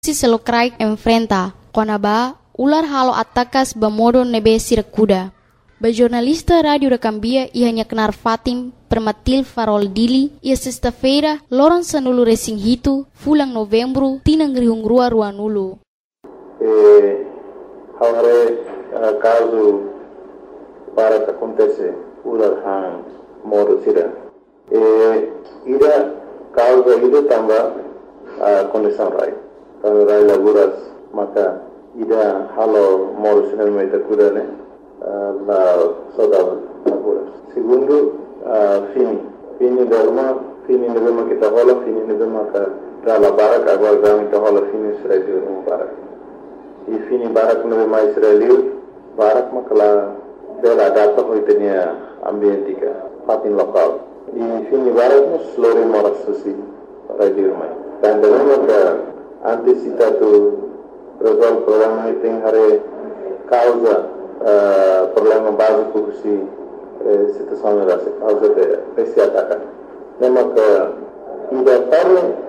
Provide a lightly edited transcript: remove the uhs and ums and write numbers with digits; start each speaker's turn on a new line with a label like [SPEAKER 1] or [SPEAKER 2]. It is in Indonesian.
[SPEAKER 1] Si selokrai enfrenta, konaba ular halo atakas bamodo nebe sirakuda. Bajornalista radio da Cambia ia kenar Fatim Permatil Farol Dili ia sexta-feira loron sanulu resing hitu fulang novembro tinang rihung rua nulu.
[SPEAKER 2] Agora caso para que acontece ular hang moro sira. Ida causa ida tambah condição rai. Kalau rai laguras maka ida halo moro sira meta kuda ne la saudade laguras. Segundo fini derma fini nebema kita hola fini nebema ka dala barak agora dami kita hola fini sira di barak. E fini barak nebe mais Israel barak makala bela data hoitenia ambientika fatin lokal e fini barak nos lori moras susi radio mai dan dalam ka antisipatu resolve problema iting hare causa problema básico si situação era causa de esse ataque nema ka ida parle